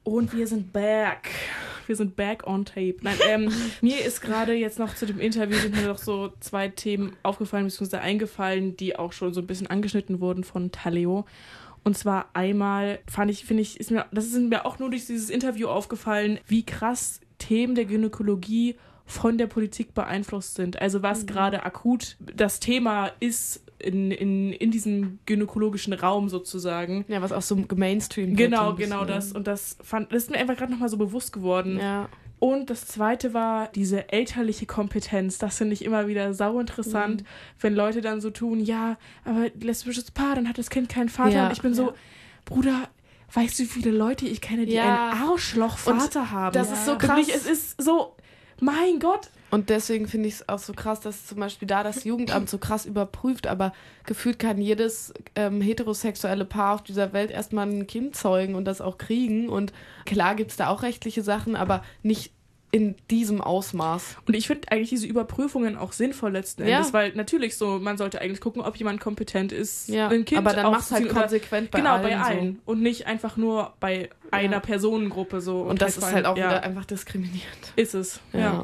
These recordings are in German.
Und wir sind back. Wir sind back on tape. Nein, mir ist gerade jetzt noch zu dem Interview sind mir noch so 2 Themen aufgefallen, beziehungsweise eingefallen, die auch schon so ein bisschen angeschnitten wurden von Thaleo. Und zwar einmal das ist mir auch nur durch dieses Interview aufgefallen, wie krass Themen der Gynäkologie von der Politik beeinflusst sind. Also was gerade akut das Thema ist in diesem gynäkologischen Raum sozusagen. Ja, was auch so gemainstreamt wird. Genau das. Und das ist mir einfach gerade nochmal so bewusst geworden. Ja. Und das Zweite war diese elterliche Kompetenz. Das finde ich immer wieder sauinteressant, wenn Leute dann so tun, ja, aber lesbisches Paar, dann hat das Kind keinen Vater. Ja. Und ich bin so, Bruder, weißt du, wie viele Leute ich kenne, die einen Arschlochvater haben? Das ist so krass. Es ist so, mein Gott. Und deswegen finde ich es auch so krass, dass zum Beispiel da das Jugendamt so krass überprüft, aber gefühlt kann jedes heterosexuelle Paar auf dieser Welt erstmal ein Kind zeugen und das auch kriegen. Und klar gibt es da auch rechtliche Sachen, aber nicht in diesem Ausmaß. Und ich finde eigentlich diese Überprüfungen auch sinnvoll letzten Endes, weil natürlich so, man sollte eigentlich gucken, ob jemand kompetent ist, ein Kind aber dann mach's halt konsequent bei allen. Genau, bei allen. So. Und nicht einfach nur bei einer Personengruppe so. Und das ist halt auch wieder einfach diskriminierend. Ist es, ja.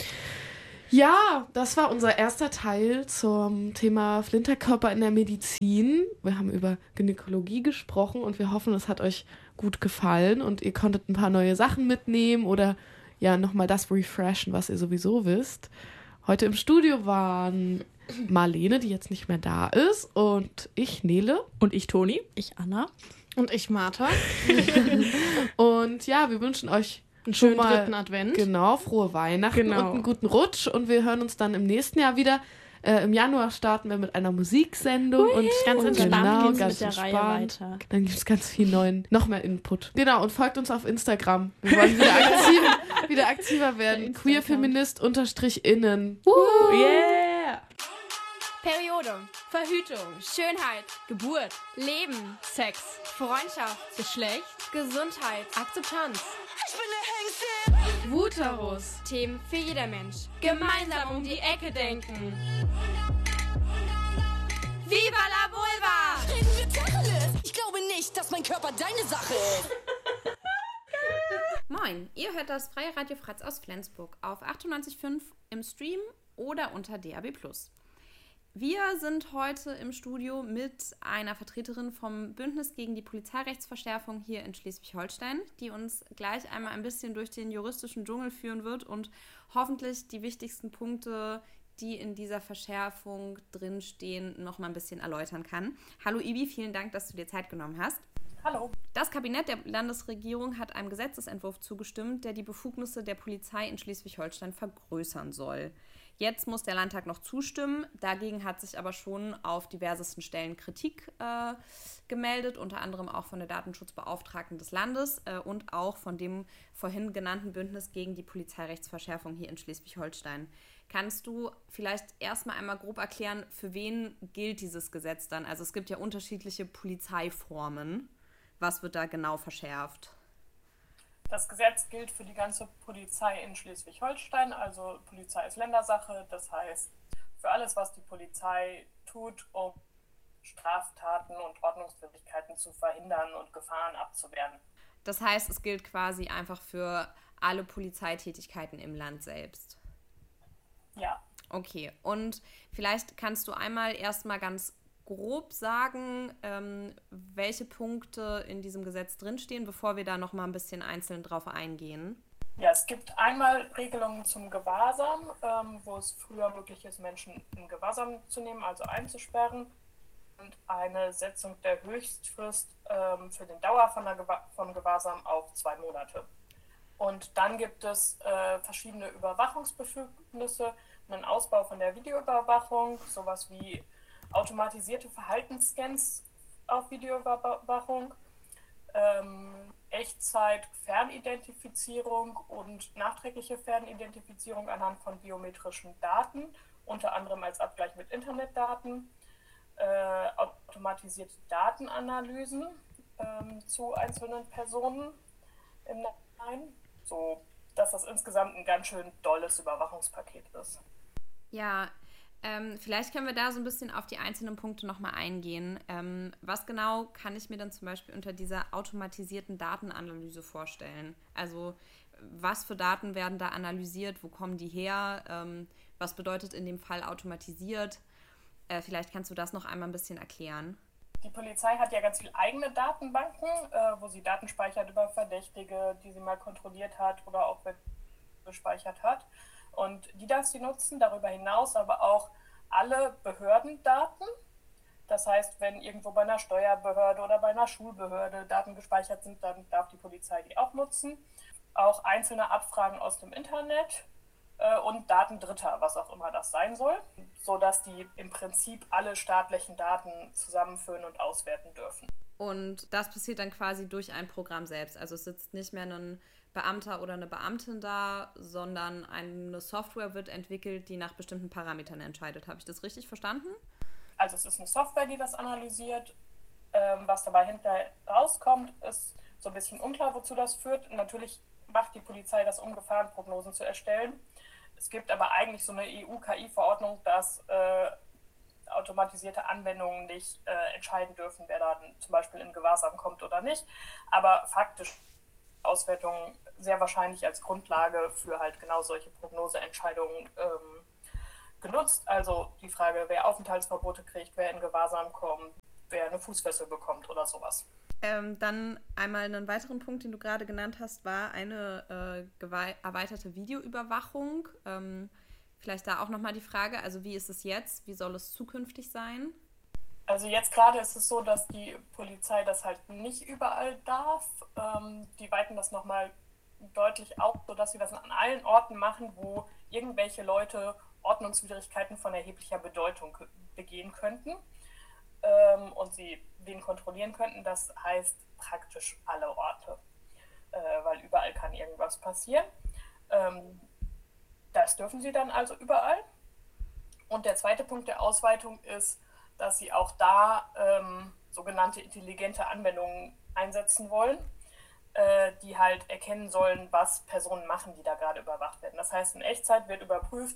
Ja, das war unser erster Teil zum Thema Flinterkörper in der Medizin. Wir haben über Gynäkologie gesprochen und wir hoffen, es hat euch gut gefallen und ihr konntet ein paar neue Sachen mitnehmen oder ja nochmal das refreshen, was ihr sowieso wisst. Heute im Studio waren Marlene, die jetzt nicht mehr da ist, und ich, Nele. Und ich, Toni. Ich, Anna. Und ich, Martha. Und ja, wir wünschen euch einen schönen 3. Advent. Genau, frohe Weihnachten und einen guten Rutsch. Und wir hören uns dann im nächsten Jahr wieder. Im Januar starten wir mit einer Musiksendung. Und ganz entspannt geht's mit der Reihe weiter. Dann gibt es ganz viel noch mehr Input. Genau, und folgt uns auf Instagram. Wir wollen wieder aktiver werden. Queerfeminist_innen. Yeah! Periode, Verhütung, Schönheit, Geburt, Leben, Sex, Freundschaft, Geschlecht, Gesundheit, Akzeptanz. Ich bin der Hengste. Wuterus. Themen für jeder Mensch. Gemeinsam um die Ecke denken. Viva la Vulva! Reden wir Tacheles? Ich glaube nicht, dass mein Körper deine Sache ist. Moin, ihr hört das Freie Radio Fratz aus Flensburg auf 98.5 im Stream oder unter DAB+. Wir sind heute im Studio mit einer Vertreterin vom Bündnis gegen die Polizeirechtsverschärfung hier in Schleswig-Holstein, die uns gleich einmal ein bisschen durch den juristischen Dschungel führen wird und hoffentlich die wichtigsten Punkte, die in dieser Verschärfung drinstehen, noch mal ein bisschen erläutern kann. Hallo Ibi, vielen Dank, dass du dir Zeit genommen hast. Hallo. Das Kabinett der Landesregierung hat einem Gesetzesentwurf zugestimmt, der die Befugnisse der Polizei in Schleswig-Holstein vergrößern soll. Jetzt muss der Landtag noch zustimmen. Dagegen hat sich aber schon auf diversesten Stellen Kritik gemeldet, unter anderem auch von der Datenschutzbeauftragten des Landes und auch von dem vorhin genannten Bündnis gegen die Polizeirechtsverschärfung hier in Schleswig-Holstein. Kannst du vielleicht erstmal einmal grob erklären, für wen gilt dieses Gesetz dann? Also es gibt ja unterschiedliche Polizeiformen. Was wird da genau verschärft? Das Gesetz gilt für die ganze Polizei in Schleswig-Holstein, also Polizei ist Ländersache, das heißt für alles, was die Polizei tut, um Straftaten und Ordnungswidrigkeiten zu verhindern und Gefahren abzuwehren. Das heißt, es gilt quasi einfach für alle Polizeitätigkeiten im Land selbst? Ja. Okay, und vielleicht kannst du einmal erstmal ganz grob sagen, welche Punkte in diesem Gesetz drinstehen, bevor wir da noch mal ein bisschen einzeln drauf eingehen. Ja, es gibt einmal Regelungen zum Gewahrsam, wo es früher möglich ist, Menschen in Gewahrsam zu nehmen, also einzusperren. Und eine Setzung der Höchstfrist für den Dauer von Gewahrsam auf 2 Monate. Und dann gibt es verschiedene Überwachungsbefugnisse, einen Ausbau von der Videoüberwachung, sowas wie automatisierte Verhaltensscans auf Videoüberwachung, Echtzeit-Fernidentifizierung und nachträgliche Fernidentifizierung anhand von biometrischen Daten, unter anderem als Abgleich mit Internetdaten, automatisierte Datenanalysen zu einzelnen Personen im Nachhinein, so dass das insgesamt ein ganz schön dolles Überwachungspaket ist. Ja, Vielleicht können wir da so ein bisschen auf die einzelnen Punkte nochmal eingehen. Was genau kann ich mir dann zum Beispiel unter dieser automatisierten Datenanalyse vorstellen? Also was für Daten werden da analysiert? Wo kommen die her? Was bedeutet in dem Fall automatisiert? Vielleicht kannst du das noch einmal ein bisschen erklären. Die Polizei hat ja ganz viele eigene Datenbanken, wo sie Daten speichert über Verdächtige, die sie mal kontrolliert hat oder auch gespeichert hat. Und die darf sie nutzen, darüber hinaus aber auch alle Behördendaten. Das heißt, wenn irgendwo bei einer Steuerbehörde oder bei einer Schulbehörde Daten gespeichert sind, dann darf die Polizei die auch nutzen. Auch einzelne Abfragen aus dem Internet und Daten Dritter, was auch immer das sein soll, sodass die im Prinzip alle staatlichen Daten zusammenführen und auswerten dürfen. Und das passiert dann quasi durch ein Programm selbst. Also es sitzt nicht mehr ein Beamter oder eine Beamtin da, sondern eine Software wird entwickelt, die nach bestimmten Parametern entscheidet. Habe ich das richtig verstanden? Also es ist eine Software, die das analysiert. Was dabei hinterher rauskommt, ist so ein bisschen unklar, wozu das führt. Natürlich macht die Polizei das, um Gefahrenprognosen zu erstellen. Es gibt aber eigentlich so eine EU-KI-Verordnung, dass automatisierte Anwendungen nicht entscheiden dürfen, wer dann zum Beispiel in Gewahrsam kommt oder nicht. Aber faktisch Auswertungen sehr wahrscheinlich als Grundlage für halt genau solche Prognoseentscheidungen genutzt. Also die Frage, wer Aufenthaltsverbote kriegt, wer in Gewahrsam kommt, wer eine Fußfessel bekommt oder sowas. Dann einmal einen weiteren Punkt, den du gerade genannt hast, war eine erweiterte Videoüberwachung. Vielleicht da auch nochmal die Frage, also wie ist es jetzt? Wie soll es zukünftig sein? Also jetzt gerade ist es so, dass die Polizei das halt nicht überall darf. Die weiten das nochmal deutlich auf, sodass sie das an allen Orten machen, wo irgendwelche Leute Ordnungswidrigkeiten von erheblicher Bedeutung begehen könnten und sie den kontrollieren könnten. Das heißt praktisch alle Orte, weil überall kann irgendwas passieren. Das dürfen sie dann also überall. Und der zweite Punkt der Ausweitung ist, dass sie auch da sogenannte intelligente Anwendungen einsetzen wollen, die halt erkennen sollen, was Personen machen, die da gerade überwacht werden. Das heißt, in Echtzeit wird überprüft,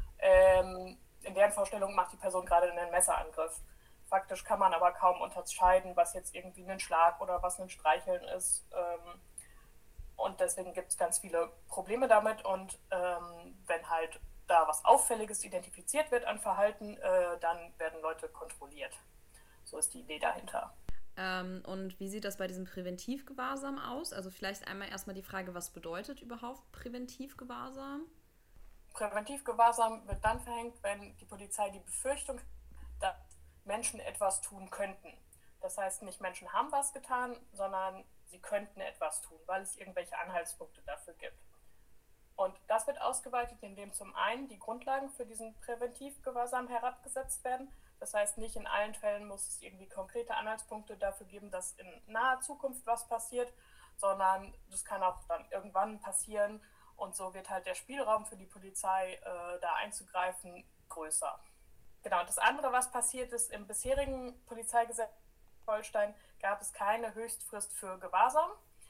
in deren Vorstellung macht die Person gerade einen Messerangriff. Faktisch kann man aber kaum unterscheiden, was jetzt irgendwie ein Schlag oder was ein Streicheln ist. Und deswegen gibt es ganz viele Probleme damit. Und wenn halt da was Auffälliges identifiziert wird an Verhalten, dann werden Leute kontrolliert. So ist die Idee dahinter. Und wie sieht das bei diesem Präventivgewahrsam aus? Also vielleicht einmal erstmal die Frage, was bedeutet überhaupt Präventivgewahrsam? Präventivgewahrsam wird dann verhängt, wenn die Polizei die Befürchtung hat, dass Menschen etwas tun könnten. Das heißt, nicht Menschen haben was getan, sondern sie könnten etwas tun, weil es irgendwelche Anhaltspunkte dafür gibt. Und das wird ausgeweitet, indem zum einen die Grundlagen für diesen Präventivgewahrsam herabgesetzt werden. Das heißt, nicht in allen Fällen muss es irgendwie konkrete Anhaltspunkte dafür geben, dass in naher Zukunft was passiert, sondern das kann auch dann irgendwann passieren. Und so wird halt der Spielraum für die Polizei, da einzugreifen, größer. Genau, das andere, was passiert ist, im bisherigen Polizeigesetz Holstein gab es keine Höchstfrist für Gewahrsam.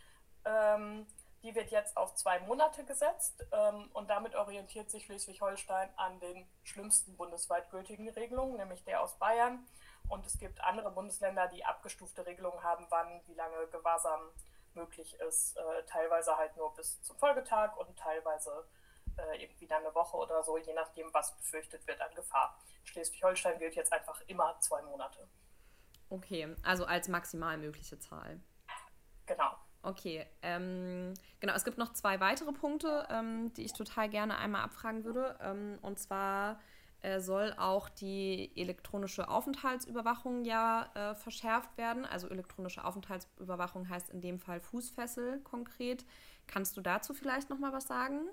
Die wird jetzt auf 2 Monate gesetzt und damit orientiert sich Schleswig-Holstein an den schlimmsten bundesweit gültigen Regelungen, nämlich der aus Bayern. Und es gibt andere Bundesländer, die abgestufte Regelungen haben, wann, wie lange Gewahrsam möglich ist. Teilweise halt nur bis zum Folgetag und teilweise irgendwie dann eine Woche oder so, je nachdem, was befürchtet wird an Gefahr. In Schleswig-Holstein gilt jetzt einfach immer 2 Monate. Okay, also als maximal mögliche Zahl. Genau. Okay, genau, es gibt noch 2 weitere Punkte, die ich total gerne einmal abfragen würde. Und zwar soll auch die elektronische Aufenthaltsüberwachung ja verschärft werden. Also elektronische Aufenthaltsüberwachung heißt in dem Fall Fußfessel konkret. Kannst du dazu vielleicht noch mal was sagen?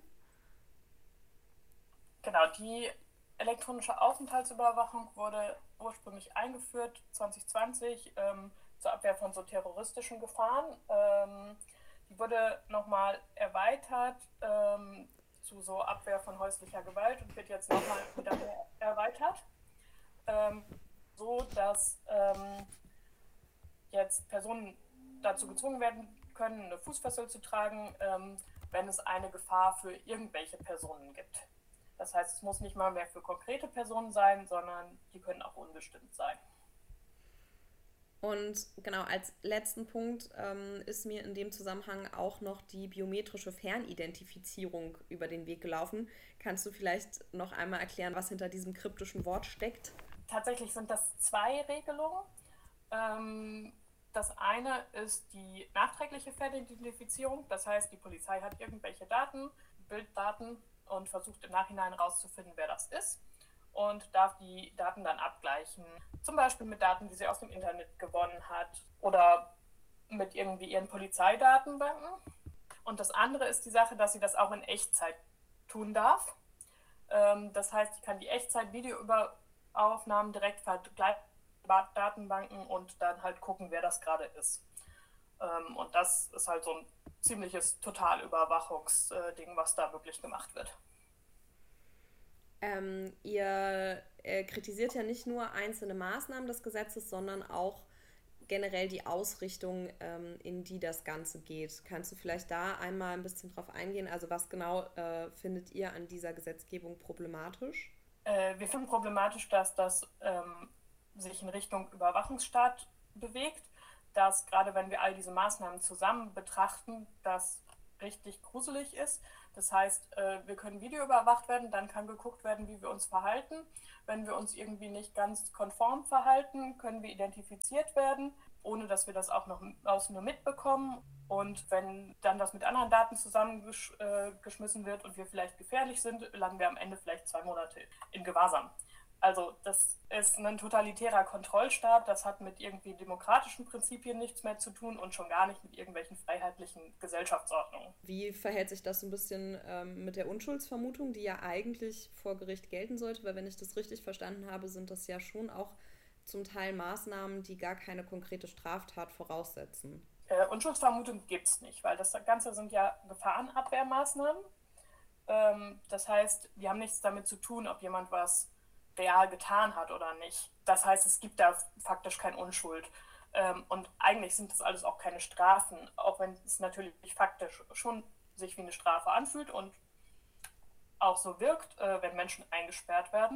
Genau, die elektronische Aufenthaltsüberwachung wurde ursprünglich eingeführt 2020 zur Abwehr von so terroristischen Gefahren. Die wurde nochmal erweitert zu so Abwehr von häuslicher Gewalt und wird jetzt nochmal wieder erweitert, so dass jetzt Personen dazu gezwungen werden können, eine Fußfessel zu tragen, wenn es eine Gefahr für irgendwelche Personen gibt. Das heißt, es muss nicht mal mehr für konkrete Personen sein, sondern die können auch unbestimmt sein. Und genau, als letzten Punkt ist mir in dem Zusammenhang auch noch die biometrische Fernidentifizierung über den Weg gelaufen. Kannst du vielleicht noch einmal erklären, was hinter diesem kryptischen Wort steckt? Tatsächlich sind das 2 Regelungen. Das eine ist die nachträgliche Fernidentifizierung. Das heißt, die Polizei hat irgendwelche Daten, Bilddaten und versucht im Nachhinein herauszufinden, wer das ist. Und darf die Daten dann abgleichen, zum Beispiel mit Daten, die sie aus dem Internet gewonnen hat oder mit irgendwie ihren Polizeidatenbanken. Und das andere ist die Sache, dass sie das auch in Echtzeit tun darf. Das heißt, sie kann die Echtzeit-Videoaufnahmen direkt vergleichen mit Datenbanken und dann halt gucken, wer das gerade ist. Und das ist halt so ein ziemliches Totalüberwachungsding, was da wirklich gemacht wird. Ihr kritisiert ja nicht nur einzelne Maßnahmen des Gesetzes, sondern auch generell die Ausrichtung, in die das Ganze geht. Kannst du vielleicht da einmal ein bisschen drauf eingehen? Also was genau findet ihr an dieser Gesetzgebung problematisch? Wir finden problematisch, dass das sich in Richtung Überwachungsstaat bewegt, dass gerade wenn wir all diese Maßnahmen zusammen betrachten, das richtig gruselig ist. Das heißt, wir können videoüberwacht werden, dann kann geguckt werden, wie wir uns verhalten. Wenn wir uns irgendwie nicht ganz konform verhalten, können wir identifiziert werden, ohne dass wir das auch noch nur mitbekommen. Und wenn dann das mit anderen Daten zusammengeschmissen wird und wir vielleicht gefährlich sind, landen wir am Ende vielleicht 2 Monate in Gewahrsam. Also das ist ein totalitärer Kontrollstaat, das hat mit irgendwie demokratischen Prinzipien nichts mehr zu tun und schon gar nicht mit irgendwelchen freiheitlichen Gesellschaftsordnungen. Wie verhält sich das so ein bisschen mit der Unschuldsvermutung, die ja eigentlich vor Gericht gelten sollte? Weil wenn ich das richtig verstanden habe, sind das ja schon auch zum Teil Maßnahmen, die gar keine konkrete Straftat voraussetzen. Unschuldsvermutung gibt es nicht, weil das Ganze sind ja Gefahrenabwehrmaßnahmen. Das heißt, die haben nichts damit zu tun, ob jemand was real getan hat oder nicht. Das heißt, es gibt da faktisch keine Unschuld. Und eigentlich sind das alles auch keine Strafen, auch wenn es natürlich faktisch schon sich wie eine Strafe anfühlt und auch so wirkt, wenn Menschen eingesperrt werden.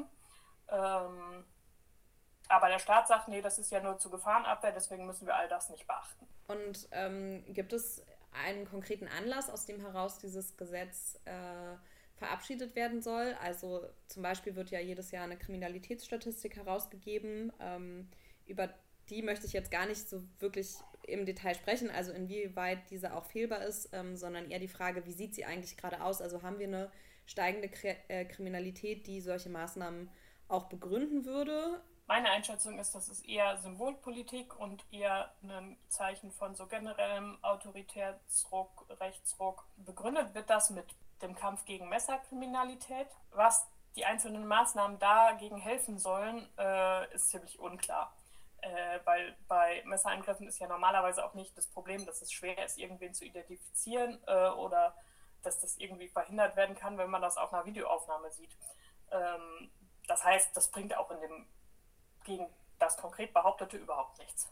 Aber der Staat sagt, nee, das ist ja nur zur Gefahrenabwehr, deswegen müssen wir all das nicht beachten. Und gibt es einen konkreten Anlass, aus dem heraus dieses Gesetz verabschiedet werden soll? Also zum Beispiel wird ja jedes Jahr eine Kriminalitätsstatistik herausgegeben. Über die möchte ich jetzt gar nicht so wirklich im Detail sprechen, also inwieweit diese auch fehlbar ist, sondern eher die Frage, wie sieht sie eigentlich gerade aus? Also haben wir eine steigende Kriminalität, die solche Maßnahmen auch begründen würde? Meine Einschätzung ist, das ist eher Symbolpolitik und eher ein Zeichen von so generellem Autoritätsruck, Rechtsruck. Begründet wird das mit dem Kampf gegen Messerkriminalität. Was die einzelnen Maßnahmen dagegen helfen sollen, ist ziemlich unklar. Weil bei Messerangriffen ist ja normalerweise auch nicht das Problem, dass es schwer ist, irgendwen zu identifizieren oder dass das irgendwie verhindert werden kann, wenn man das auf einer Videoaufnahme sieht. Das heißt, das bringt auch gegen das konkret Behauptete überhaupt nichts.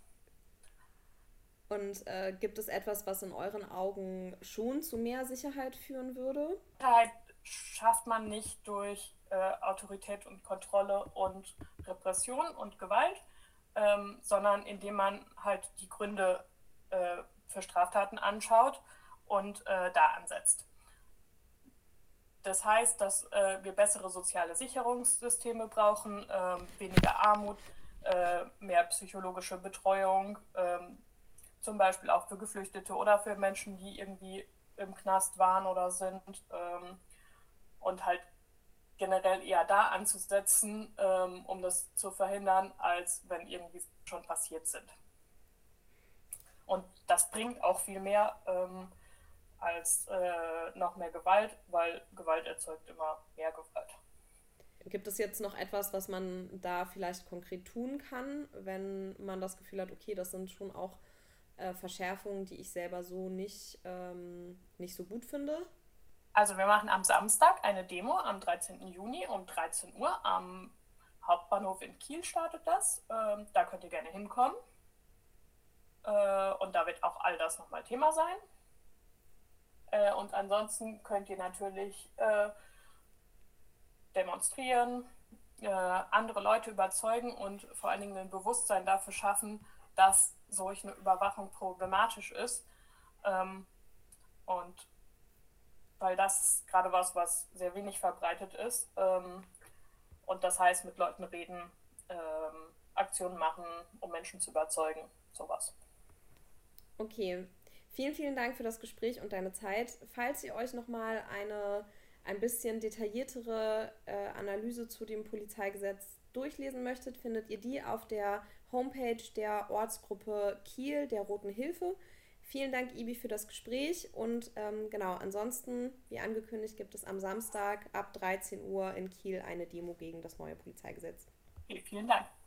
Und gibt es etwas, was in euren Augen schon zu mehr Sicherheit führen würde? Sicherheit schafft man nicht durch Autorität und Kontrolle und Repression und Gewalt, sondern indem man halt die Gründe für Straftaten anschaut und da ansetzt. Das heißt, dass wir bessere soziale Sicherungssysteme brauchen, weniger Armut, mehr psychologische Betreuung, zum Beispiel auch für Geflüchtete oder für Menschen, die irgendwie im Knast waren oder sind, und halt generell eher da anzusetzen, um das zu verhindern, als wenn irgendwie schon passiert sind. Und das bringt auch viel mehr als noch mehr Gewalt, weil Gewalt erzeugt immer mehr Gewalt. Gibt es jetzt noch etwas, was man da vielleicht konkret tun kann, wenn man das Gefühl hat, okay, das sind schon auch Verschärfungen, die ich selber so nicht so gut finde? Also wir machen am Samstag eine Demo am 13. Juni um 13 Uhr am Hauptbahnhof in Kiel startet das. Da könnt ihr gerne hinkommen. Und da wird auch all das nochmal Thema sein. Und ansonsten könnt ihr natürlich demonstrieren, andere Leute überzeugen und vor allen Dingen ein Bewusstsein dafür schaffen, dass solche Überwachung problematisch ist. Und weil das ist gerade was sehr wenig verbreitet ist. Und das heißt, mit Leuten reden, Aktionen machen, um Menschen zu überzeugen, sowas. Okay, vielen, vielen Dank für das Gespräch und deine Zeit. Falls ihr euch nochmal ein bisschen detailliertere Analyse zu dem Polizeigesetz durchlesen möchtet, findet ihr die auf der Homepage der Ortsgruppe Kiel, der Roten Hilfe. Vielen Dank, Ibi, für das Gespräch und ansonsten, wie angekündigt, gibt es am Samstag ab 13 Uhr in Kiel eine Demo gegen das neue Polizeigesetz. Okay, vielen Dank.